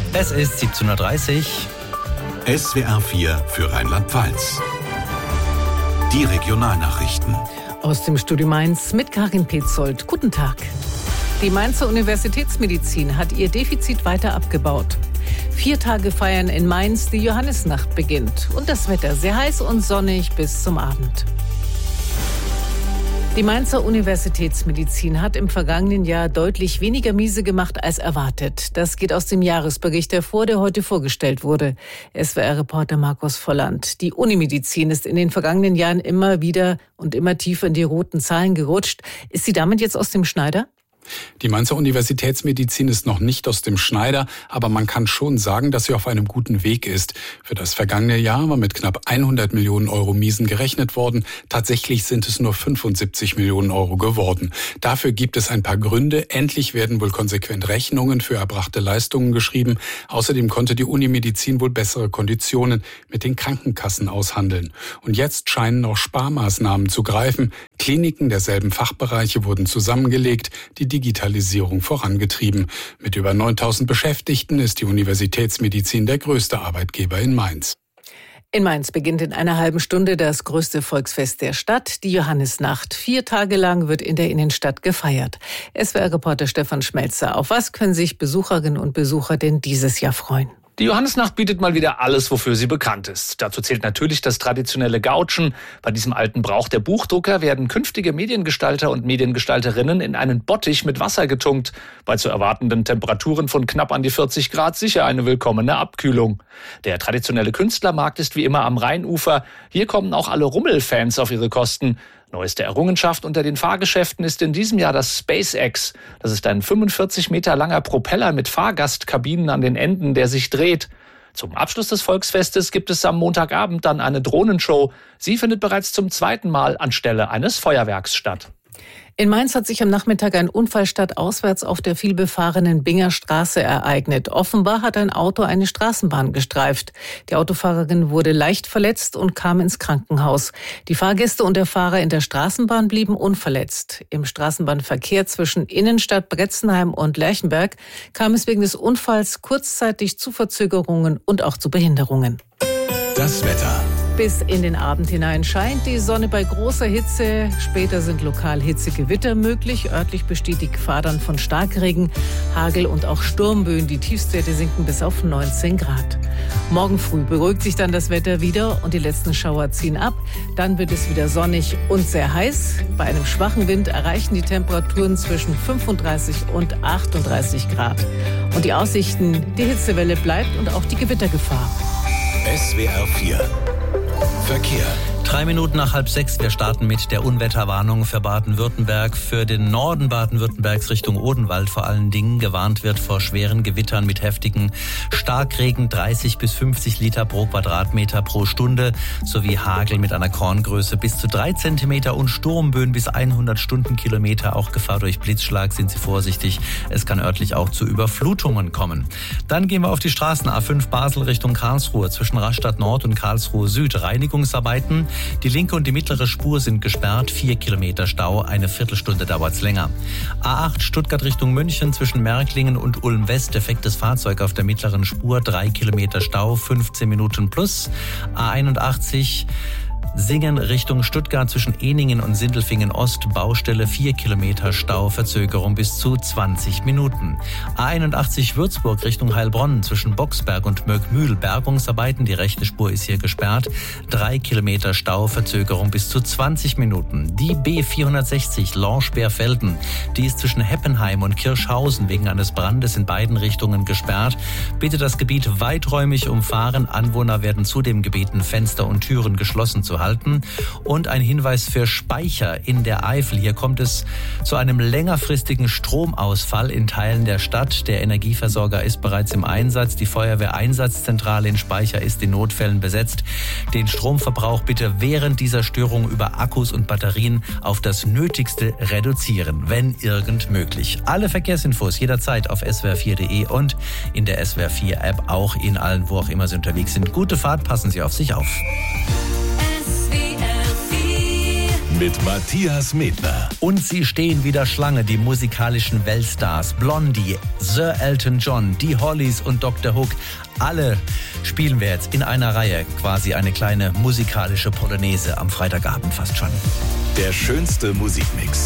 Es ist 17.30 Uhr. SWR 4 für Rheinland-Pfalz. Die Regionalnachrichten. Aus dem Studio Mainz mit Karin Petzold. Guten Tag. Die Mainzer Universitätsmedizin hat ihr Defizit weiter abgebaut. 4 Tage feiern in Mainz, die Johannisnacht beginnt. Und das Wetter sehr heiß und sonnig bis zum Abend. Die Mainzer Universitätsmedizin hat im vergangenen Jahr deutlich weniger Miese gemacht als erwartet. Das geht aus dem Jahresbericht hervor, der heute vorgestellt wurde. SWR-Reporter Markus Volland. Die Unimedizin ist in den vergangenen Jahren immer wieder und immer tiefer in die roten Zahlen gerutscht. Ist sie damit jetzt aus dem Schneider? Die Mainzer Universitätsmedizin ist noch nicht aus dem Schneider, aber man kann schon sagen, dass sie auf einem guten Weg ist. Für das vergangene Jahr war mit knapp 100 Millionen Euro Miesen gerechnet worden. Tatsächlich sind es nur 75 Millionen Euro geworden. Dafür gibt es ein paar Gründe. Endlich werden wohl konsequent Rechnungen für erbrachte Leistungen geschrieben. Außerdem konnte die Unimedizin wohl bessere Konditionen mit den Krankenkassen aushandeln. Und jetzt scheinen auch Sparmaßnahmen zu greifen. Kliniken derselben Fachbereiche wurden zusammengelegt, die Digitalisierung vorangetrieben. Mit über 9.000 Beschäftigten ist die Universitätsmedizin der größte Arbeitgeber in Mainz. In Mainz beginnt in einer halben Stunde das größte Volksfest der Stadt, die Johannisnacht. 4 Tage lang wird in der Innenstadt gefeiert. SWR-Reporter Stefan Schmelzer. Auf was können sich Besucherinnen und Besucher denn dieses Jahr freuen? Die Johannisnacht bietet mal wieder alles, wofür sie bekannt ist. Dazu zählt natürlich das traditionelle Gautschen. Bei diesem alten Brauch der Buchdrucker werden künftige Mediengestalter und Mediengestalterinnen in einen Bottich mit Wasser getunkt. Bei zu erwartenden Temperaturen von knapp an die 40 Grad sicher eine willkommene Abkühlung. Der traditionelle Künstlermarkt ist wie immer am Rheinufer. Hier kommen auch alle Rummelfans auf ihre Kosten. Neueste Errungenschaft unter den Fahrgeschäften ist in diesem Jahr das SpaceX. Das ist ein 45 Meter langer Propeller mit Fahrgastkabinen an den Enden, der sich dreht. Zum Abschluss des Volksfestes gibt es am Montagabend dann eine Drohnenshow. Sie findet bereits zum 2. Mal anstelle eines Feuerwerks statt. In Mainz hat sich am Nachmittag ein Unfall stadtauswärts auf der vielbefahrenen Binger Straße ereignet. Offenbar hat ein Auto eine Straßenbahn gestreift. Die Autofahrerin wurde leicht verletzt und kam ins Krankenhaus. Die Fahrgäste und der Fahrer in der Straßenbahn blieben unverletzt. Im Straßenbahnverkehr zwischen Innenstadt, Bretzenheim und Lerchenberg kam es wegen des Unfalls kurzzeitig zu Verzögerungen und auch zu Behinderungen. Das Wetter. Bis in den Abend hinein scheint die Sonne bei großer Hitze. Später sind lokal Hitzegewitter möglich. Örtlich besteht die Gefahr dann von Starkregen, Hagel und auch Sturmböen. Die Tiefstwerte sinken bis auf 19 Grad. Morgen früh beruhigt sich dann das Wetter wieder und die letzten Schauer ziehen ab. Dann wird es wieder sonnig und sehr heiß. Bei einem schwachen Wind erreichen die Temperaturen zwischen 35 und 38 Grad. Und die Aussichten, die Hitzewelle bleibt und auch die Gewittergefahr. SWR 4 Verkehr. 3 Minuten nach 5:30. Wir starten mit der Unwetterwarnung für Baden-Württemberg. Für den Norden Baden-Württembergs Richtung Odenwald vor allen Dingen. Gewarnt wird vor schweren Gewittern mit heftigen Starkregen, 30 bis 50 Liter pro Quadratmeter pro Stunde, sowie Hagel mit einer Korngröße bis zu 3 Zentimeter und Sturmböen bis 100 Stundenkilometer. Auch Gefahr durch Blitzschlag, sind Sie vorsichtig. Es kann örtlich auch zu Überflutungen kommen. Dann gehen wir auf die Straßen. A5 Basel Richtung Karlsruhe zwischen Rastatt Nord und Karlsruhe Süd. Reinigungsarbeiten. Die linke und die mittlere Spur sind gesperrt. 4 Kilometer Stau, eine Viertelstunde dauert's länger. A8 Stuttgart Richtung München zwischen Märklingen und Ulm West. Defektes Fahrzeug auf der mittleren Spur. 3 Kilometer Stau, 15 Minuten plus. A81 Singen Richtung Stuttgart zwischen Ehningen und Sindelfingen Ost. Baustelle, 4 Kilometer Stau, Verzögerung bis zu 20 Minuten. A81 Würzburg Richtung Heilbronn zwischen Boxberg und Möckmühl. Bergungsarbeiten, die rechte Spur ist hier gesperrt. 3 Kilometer Stau, Verzögerung bis zu 20 Minuten. Die B460 Lange-Berfelden, die ist zwischen Heppenheim und Kirschhausen wegen eines Brandes in beiden Richtungen gesperrt. Bitte das Gebiet weiträumig umfahren. Anwohner werden zudem gebeten, Fenster und Türen geschlossen zu halten. Und ein Hinweis für Speicher in der Eifel. Hier kommt es zu einem längerfristigen Stromausfall in Teilen der Stadt. Der Energieversorger ist bereits im Einsatz. Die Feuerwehreinsatzzentrale in Speicher ist in Notfällen besetzt. Den Stromverbrauch bitte während dieser Störung über Akkus und Batterien auf das Nötigste reduzieren, wenn irgend möglich. Alle Verkehrsinfos jederzeit auf swr4.de und in der SWR4 App, auch in allen, wo auch immer Sie unterwegs sind. Gute Fahrt, passen Sie auf sich auf. mit Matthias Medner. Und sie stehen wieder Schlange, die musikalischen Weltstars. Blondie, Sir Elton John, die Hollies und Dr. Hook. Alle spielen wir jetzt in einer Reihe. Quasi eine kleine musikalische Polonaise am Freitagabend fast schon. Der schönste Musikmix.